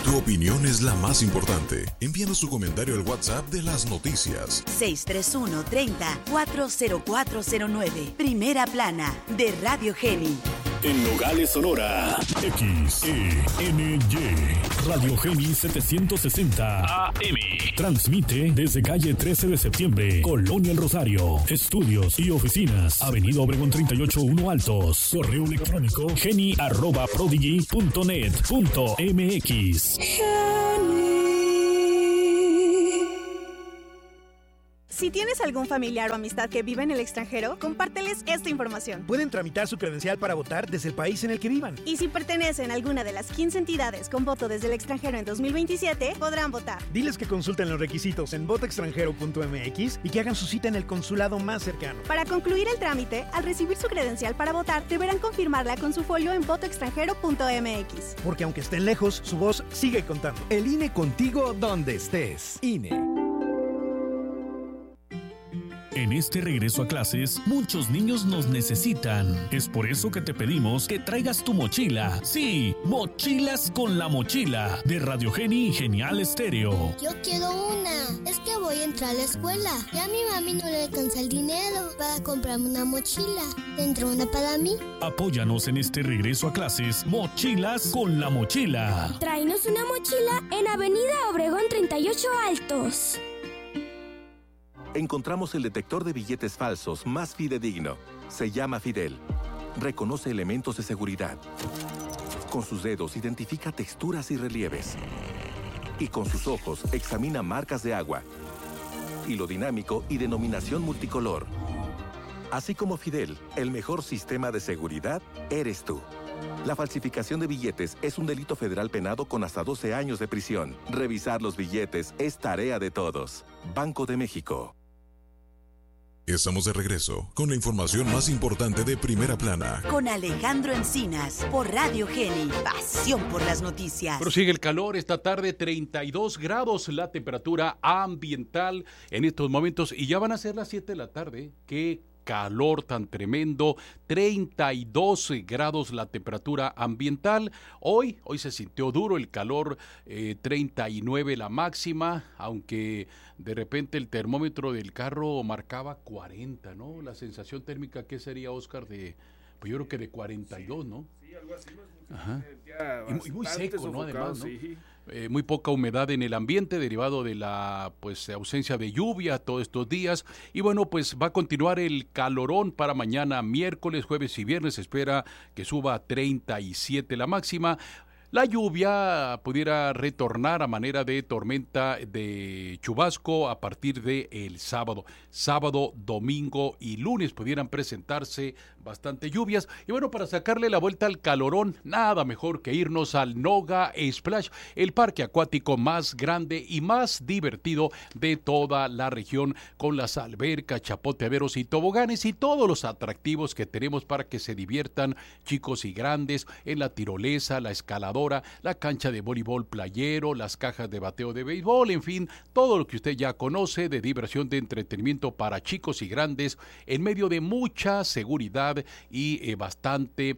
Tu opinión es la más importante. Envíanos tu comentario al WhatsApp de las noticias. 631-30-40409. Primera plana de Radio Geni. En Nogales, Sonora. XENY Radio Geni 760 AM. Transmite desde calle 13 de septiembre, Colonia El Rosario. Estudios y oficinas, Avenida Obregón 38-1 Altos. Correo electrónico geni@prodigy.net.mx. Si tienes algún familiar o amistad que vive en el extranjero, compárteles esta información. Pueden tramitar su credencial para votar desde el país en el que vivan. Y si pertenecen a alguna de las 15 entidades con voto desde el extranjero en 2027, podrán votar. Diles que consulten los requisitos en votoextranjero.mx y que hagan su cita en el consulado más cercano. Para concluir el trámite, al recibir su credencial para votar, deberán confirmarla con su folio en votoextranjero.mx. Porque aunque estén lejos, su voz sigue contando. El INE contigo donde estés. INE. En este regreso a clases, muchos niños nos necesitan. Es por eso que te pedimos que traigas tu mochila. Sí, Mochilas con la Mochila, de Radio Geni Genial Estéreo. Yo quiero una. Es que voy a entrar a la escuela y a mi mami no le alcanza el dinero para comprarme una mochila. ¿Tendrá una para mí? Apóyanos en este regreso a clases, Mochilas con la Mochila. Tráenos una mochila en Avenida Obregón 38 Altos. Encontramos el detector de billetes falsos más fidedigno. Se llama Fidel. Reconoce elementos de seguridad. Con sus dedos identifica texturas y relieves. Y con sus ojos examina marcas de agua. Hilo dinámico y denominación multicolor. Así como Fidel, el mejor sistema de seguridad eres tú. La falsificación de billetes es un delito federal penado con hasta 12 años de prisión. Revisar los billetes es tarea de todos. Banco de México. Estamos de regreso con la información más importante de Primera Plana. Con Alejandro Encinas, por Radio Geni. Pasión por las noticias. Prosigue el calor esta tarde, 32 grados la temperatura ambiental en estos momentos. Y ya van a ser las 7 de la tarde. ¡Qué calor tan tremendo! 32 grados la temperatura ambiental. Hoy se sintió duro el calor, 39 la máxima, aunque de repente el termómetro del carro marcaba 40, ¿no? La sensación térmica, ¿qué sería, Oscar? Pues yo creo que de 42, ¿no? Sí, algo así. Ajá. Y muy seco, ¿no? Además, ¿no? Sí. Muy poca humedad en el ambiente derivado de la ausencia de lluvia todos estos días. Y bueno, pues va a continuar el calorón para mañana, miércoles, jueves y viernes. Se espera que suba a 37 la máxima. La lluvia pudiera retornar a manera de tormenta de chubasco a partir de el sábado. Sábado, domingo y lunes pudieran presentarse bastante lluvias. Y bueno, para sacarle la vuelta al calorón, nada mejor que irnos al Noga Splash, el parque acuático más grande y más divertido de toda la región, con las albercas, chapoteaderos y toboganes y todos los atractivos que tenemos para que se diviertan chicos y grandes en la tirolesa, la escaladora, la cancha de voleibol playero, las cajas de bateo de béisbol, en fin, todo lo que usted ya conoce de diversión, de entretenimiento para chicos y grandes, en medio de mucha seguridad y bastante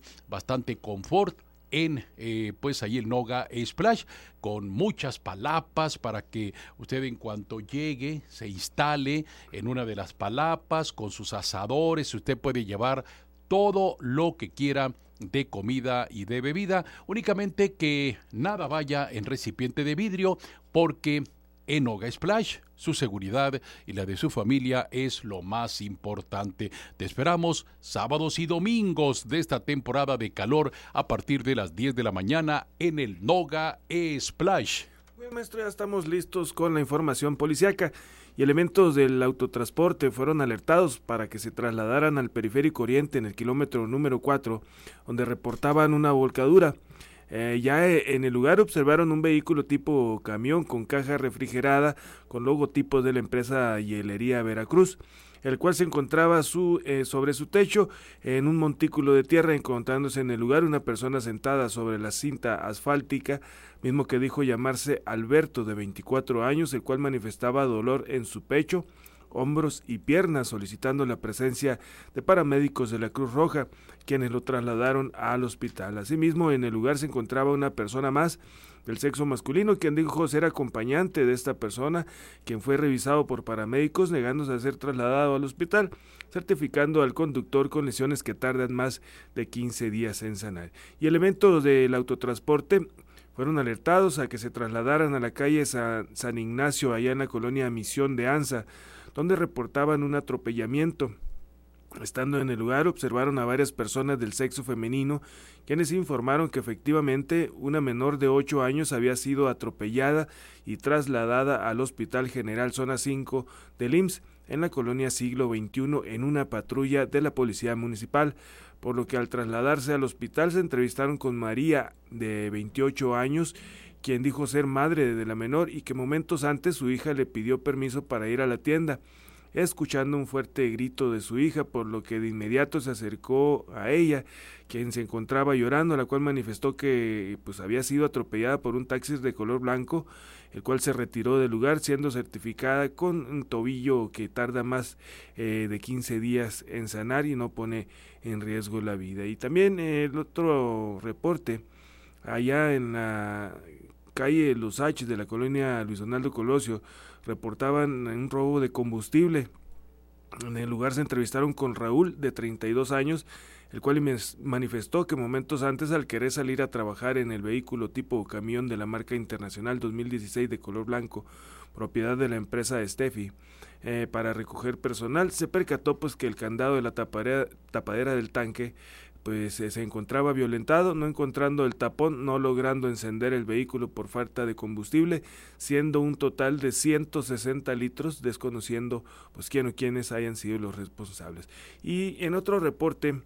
confort en pues ahí el Noga Splash, con muchas palapas para que usted en cuanto llegue se instale en una de las palapas con sus asadores. Usted puede llevar todo lo que quiera de comida y de bebida, únicamente que nada vaya en recipiente de vidrio, porque en Noga Splash su seguridad y la de su familia es lo más importante. Te esperamos sábados y domingos de esta temporada de calor a partir de las 10 de la mañana en el Noga Splash. Bien, maestro, ya estamos listos con la información policiaca. Y elementos del autotransporte fueron alertados para que se trasladaran al periférico oriente en el kilómetro número 4, donde reportaban una volcadura. Ya en el lugar observaron un vehículo tipo camión con caja refrigerada con logotipos de la empresa Hielería Veracruz, el cual se encontraba sobre su techo en un montículo de tierra, encontrándose en el lugar una persona sentada sobre la cinta asfáltica, mismo que dijo llamarse Alberto, de 24 años, el cual manifestaba dolor en su pecho, hombros y piernas, solicitando la presencia de paramédicos de la Cruz Roja, quienes lo trasladaron al hospital. Asimismo, en el lugar se encontraba una persona más del sexo masculino, quien dijo ser acompañante de esta persona, quien fue revisado por paramédicos negándose a ser trasladado al hospital, certificando al conductor con lesiones que tardan más de 15 días en sanar. Y elementos del autotransporte fueron alertados a que se trasladaran a la calle San Ignacio, allá en la colonia Misión de Anza, donde reportaban un atropellamiento. Estando en el lugar, observaron a varias personas del sexo femenino, quienes informaron que efectivamente una menor de 8 años había sido atropellada y trasladada al Hospital General Zona 5 del IMSS en la colonia Siglo XXI en una patrulla de la Policía Municipal, por lo que al trasladarse al hospital se entrevistaron con María, de 28 años, quien dijo ser madre de la menor y que momentos antes su hija le pidió permiso para ir a la tienda, escuchando un fuerte grito de su hija, por lo que de inmediato se acercó a ella, quien se encontraba llorando, la cual manifestó que había sido atropellada por un taxi de color blanco, el cual se retiró del lugar, siendo certificada con un tobillo que tarda más de 15 días en sanar y no pone en riesgo la vida. Y también el otro reporte, allá en la calle Los H de la colonia Luis Donaldo Colosio, reportaban un robo de combustible. En el lugar se entrevistaron con Raúl, de 32 años, el cual manifestó que momentos antes, al querer salir a trabajar en el vehículo tipo camión de la marca internacional 2016 de color blanco, propiedad de la empresa Steffi, para recoger personal, se percató que el candado de la tapadera del tanque se encontraba violentado, no encontrando el tapón, no logrando encender el vehículo por falta de combustible, siendo un total de 160 litros, desconociendo quién o quiénes hayan sido los responsables. Y en otro reporte,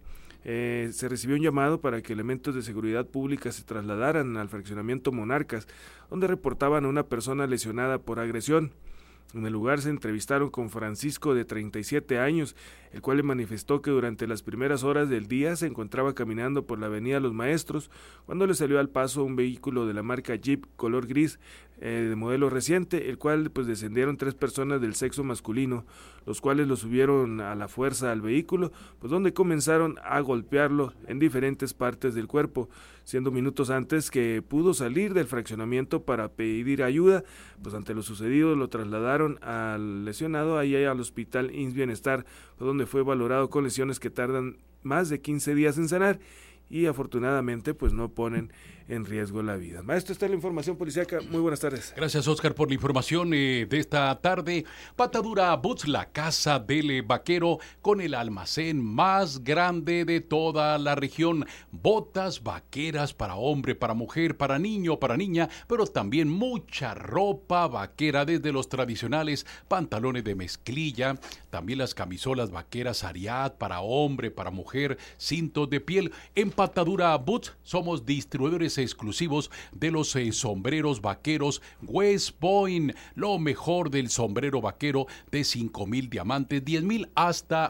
se recibió un llamado para que elementos de seguridad pública se trasladaran al fraccionamiento Monarcas, donde reportaban a una persona lesionada por agresión. En el lugar se entrevistaron con Francisco, de 37 años, el cual le manifestó que durante las primeras horas del día se encontraba caminando por la avenida Los Maestros, cuando le salió al paso un vehículo de la marca Jeep color gris, de modelo reciente, el cual descendieron 3 personas del sexo masculino, los cuales lo subieron a la fuerza al vehículo, donde comenzaron a golpearlo en diferentes partes del cuerpo, siendo minutos antes que pudo salir del fraccionamiento para pedir ayuda. Ante lo sucedido lo trasladaron al lesionado ahí al hospital IMSS Bienestar, donde fue valorado con lesiones que tardan más de 15 días en sanar y afortunadamente no ponen en riesgo la vida. Maestro, esta es la información policíaca. Muy buenas tardes. Gracias, Oscar, por la información de esta tarde. Patadura Boots, la casa del vaquero con el almacén más grande de toda la región. Botas vaqueras para hombre, para mujer, para niño, para niña, pero también mucha ropa vaquera, desde los tradicionales pantalones de mezclilla, también las camisolas vaqueras Ariat para hombre, para mujer, cintos de piel. En Patadura Boots somos distribuidores exclusivos de los sombreros vaqueros West Point, lo mejor del sombrero vaquero, de 5,000 diamantes, 10,000 hasta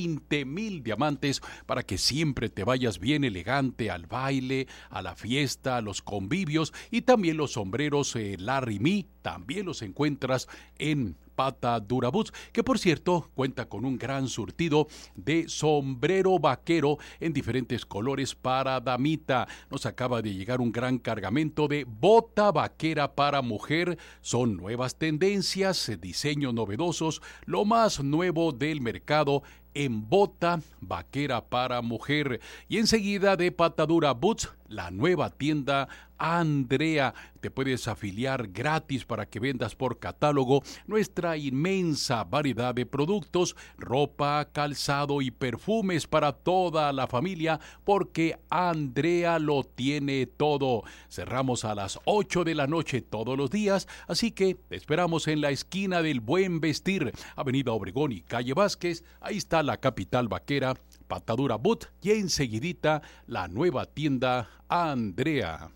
20,000 diamantes, para que siempre te vayas bien elegante al baile, a la fiesta, a los convivios. Y también los sombreros Larry Me, también los encuentras en Patadura Boots, que por cierto cuenta con un gran surtido de sombrero vaquero en diferentes colores para damita. Nos acaba de llegar un gran cargamento de bota vaquera para mujer. Son nuevas tendencias, diseños novedosos, lo más nuevo del mercado en bota vaquera para mujer. Y enseguida de Patadura Boots, la nueva tienda Andrea. Te puedes afiliar gratis para que vendas por catálogo nuestra inmensa variedad de productos, ropa, calzado y perfumes para toda la familia, porque Andrea lo tiene todo. Cerramos a las 8 de la noche todos los días, así que te esperamos en la esquina del Buen Vestir, Avenida Obregón y Calle Vázquez. Ahí está la capital vaquera, Patadura Boot, y enseguidita la nueva tienda Andrea.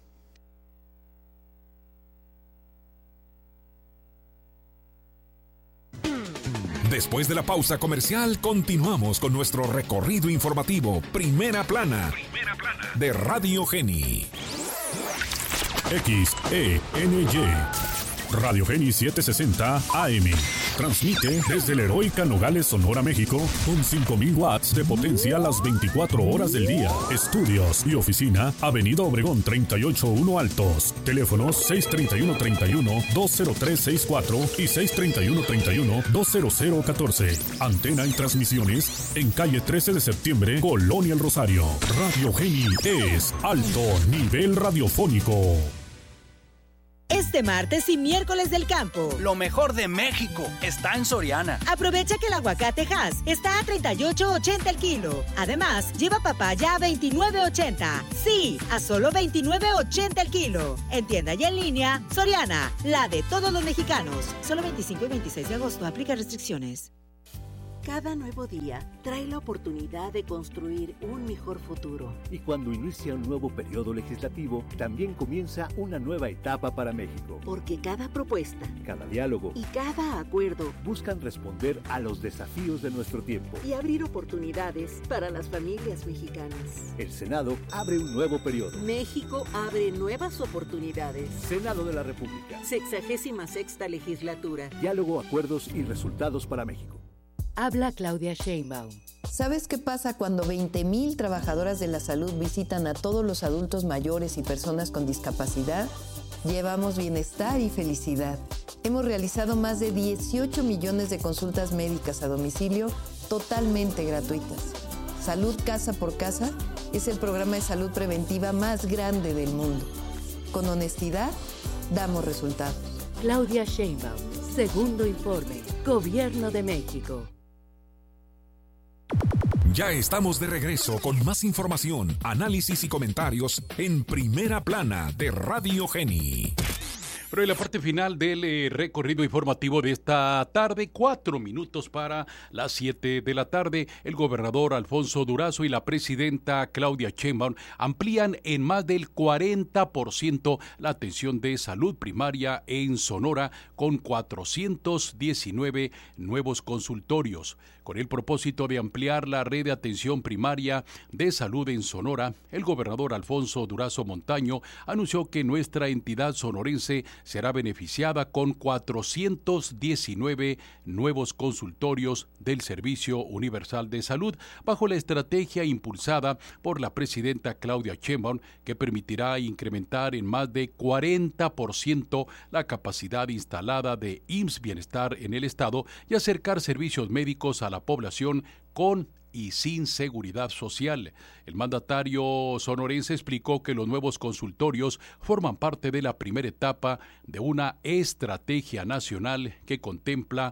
Después de la pausa comercial, continuamos con nuestro recorrido informativo Primera Plana de Radio Geni. XENY Radio Geni 760 AM. Transmite desde la heroica Nogales, Sonora, México, con 5,000 watts de potencia las 24 horas del día. Estudios y oficina, Avenida Obregón 381 Altos. Teléfonos 631-31-20364 y 631-31-20014. Antena y transmisiones en calle 13 de septiembre, Colonia El Rosario. Radio Geni es alto nivel radiofónico. Este martes y miércoles del campo. Lo mejor de México está en Soriana. Aprovecha que el aguacate Hass está a $38.80 el kilo. Además, lleva papaya a $29.80. Sí, a solo $29.80 el kilo. En tienda y en línea, Soriana, la de todos los mexicanos. Solo 25 y 26 de agosto. Aplica restricciones. Cada nuevo día trae la oportunidad de construir un mejor futuro. Y cuando inicia un nuevo periodo legislativo, también comienza una nueva etapa para México. Porque cada propuesta, cada diálogo y cada acuerdo buscan responder a los desafíos de nuestro tiempo y abrir oportunidades para las familias mexicanas. El Senado abre un nuevo periodo. México abre nuevas oportunidades. Senado de la República. 66ª legislatura. Diálogo, acuerdos y resultados para México. Habla Claudia Sheinbaum. ¿Sabes qué pasa cuando 20,000 trabajadoras de la salud visitan a todos los adultos mayores y personas con discapacidad? Llevamos bienestar y felicidad. Hemos realizado más de 18 millones de consultas médicas a domicilio totalmente gratuitas. Salud Casa por Casa es el programa de salud preventiva más grande del mundo. Con honestidad, damos resultados. Claudia Sheinbaum, segundo informe, Gobierno de México. Ya estamos de regreso con más información, análisis y comentarios en Primera Plana de Radio Geni. Pero en la parte final del recorrido informativo de esta tarde, 4 minutos para las 7 de la tarde, el gobernador Alfonso Durazo y la presidenta Claudia Sheinbaum amplían en más del 40% la atención de salud primaria en Sonora con 419 nuevos consultorios. Con el propósito de ampliar la red de atención primaria de salud en Sonora, el gobernador Alfonso Durazo Montaño anunció que nuestra entidad sonorense será beneficiada con 419 nuevos consultorios del Servicio Universal de Salud bajo la estrategia impulsada por la presidenta Claudia Sheinbaum, que permitirá incrementar en más de 40% la capacidad instalada de IMSS Bienestar en el estado y acercar servicios médicos a la población con y sin seguridad social. El mandatario sonorense explicó que los nuevos consultorios forman parte de la primera etapa de una estrategia nacional que contempla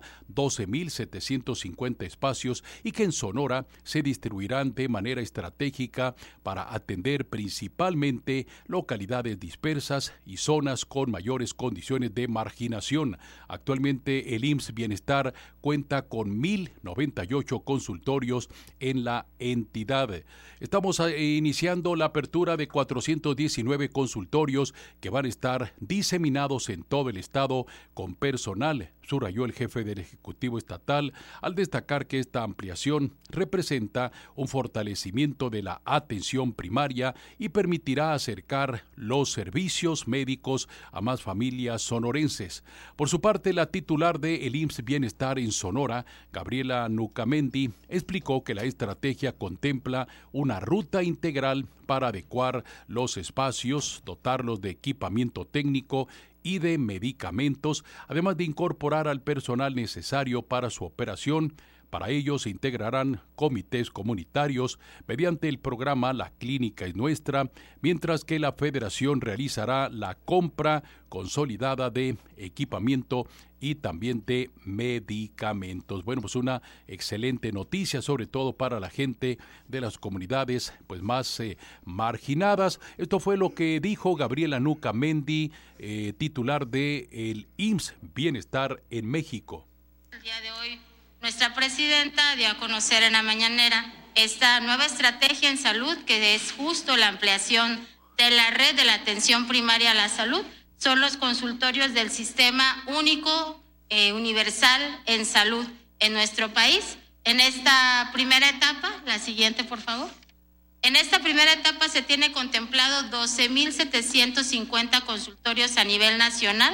12,750 espacios y que en Sonora se distribuirán de manera estratégica para atender principalmente localidades dispersas y zonas con mayores condiciones de marginación. Actualmente el IMSS Bienestar cuenta con 1,098 consultorios en la entidad. Estamos iniciando la apertura de 419 consultorios que van a estar diseminados en todo el estado con personal, subrayó el jefe del Ejecutivo Estatal, al destacar que esta ampliación representa un fortalecimiento de la atención primaria y permitirá acercar los servicios médicos a más familias sonorenses. Por su parte, la titular de el IMSS Bienestar en Sonora, Gabriela Nucamendi, explicó que la estrategia contempla una ruta integral para adecuar los espacios, dotarlos de equipamiento técnico y de medicamentos, además de incorporar al personal necesario para su operación. Para ello se integrarán comités comunitarios mediante el programa La Clínica es Nuestra, mientras que la Federación realizará la compra consolidada de equipamiento y también de medicamentos. Bueno, pues una excelente noticia, sobre todo para la gente de las comunidades pues más marginadas. Esto fue lo que dijo Gabriela Nucamendi, titular de el IMSS Bienestar en México. El día de hoy nuestra presidenta dio a conocer en la mañanera esta nueva estrategia en salud, que es justo la ampliación de la red de la atención primaria a la salud. Son los consultorios del Sistema Único Universal en Salud en nuestro país. En esta primera etapa, la siguiente por favor. En esta primera etapa se tiene contemplado 12,750 consultorios a nivel nacional,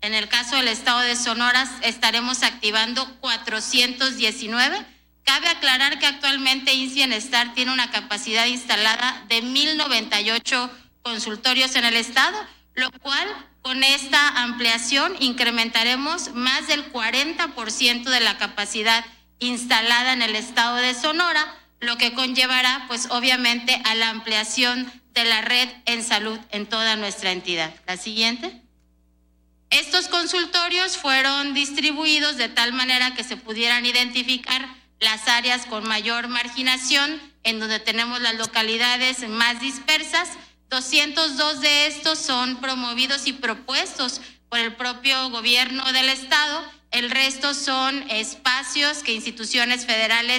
En el caso del estado de Sonora estaremos activando 419. Cabe aclarar que actualmente IMSS Bienestar tiene una capacidad instalada de 1,098 consultorios en el estado, lo cual con esta ampliación incrementaremos más del 40% de la capacidad instalada en el estado de Sonora, lo que conllevará pues obviamente a la ampliación de la red en salud en toda nuestra entidad. La siguiente. Estos consultorios fueron distribuidos de tal manera que se pudieran identificar las áreas con mayor marginación, en donde tenemos las localidades más dispersas. 202 de estos son promovidos y propuestos por el propio gobierno del estado. El resto son espacios que instituciones federales